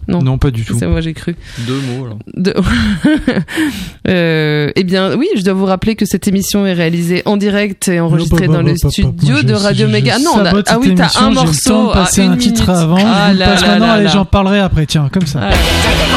Non, pas du tout. C'est moi, j'ai cru. 2 mots, alors. Eh bien, oui, je dois vous rappeler que cette émission est réalisée en direct et enregistrée dans le studio de Radio Méga. Non, ah oui, t'as un morceau. Passer un titre avant. Passe maintenant, allez, j'en parlerai après. Tiens, comme ça.